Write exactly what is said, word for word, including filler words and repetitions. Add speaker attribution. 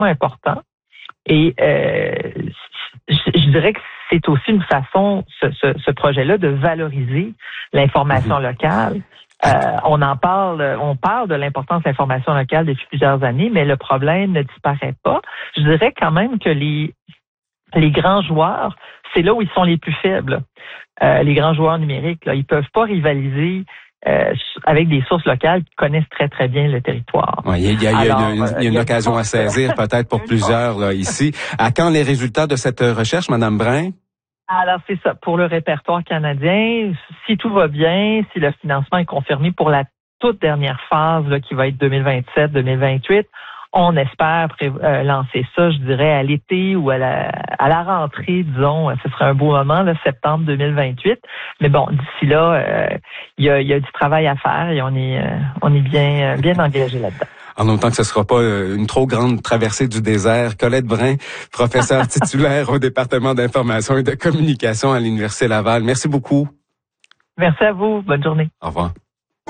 Speaker 1: important. Et euh, je, je dirais que c'est aussi une façon, ce, ce, ce projet-là, de valoriser l'information mmh. locale. Euh, on en parle, on parle de l'importance de l'information locale depuis plusieurs années, mais le problème ne disparaît pas. Je dirais quand même que les les grands joueurs, c'est là où ils sont les plus faibles. Euh, les grands joueurs numériques, là, ils peuvent pas rivaliser euh, avec des sources locales qui connaissent très très bien le territoire.
Speaker 2: Oui, il y a, il y a, Alors, il y a une, il y a une il y a occasion à saisir peut-être pour plusieurs là, ici. À quand les résultats de cette recherche, Madame Brin?
Speaker 1: Alors, c'est ça. Pour le répertoire canadien, si tout va bien, si le financement est confirmé pour la toute dernière phase, là, qui va être deux mille vingt-sept deux mille vingt-huit, on espère pré- euh, lancer ça, je dirais, à l'été ou à la, à la rentrée, disons. Ce serait un beau moment, là, septembre deux mille vingt-huit. Mais bon, d'ici là, euh, il y a, y a du travail à faire et on est, euh, on est bien, bien engagé là-dedans.
Speaker 2: En même temps que ce ne sera pas une trop grande traversée du désert. Colette Brin, professeure titulaire au département d'information et de communication à l'Université Laval. Merci beaucoup.
Speaker 1: Merci à vous. Bonne journée.
Speaker 2: Au revoir.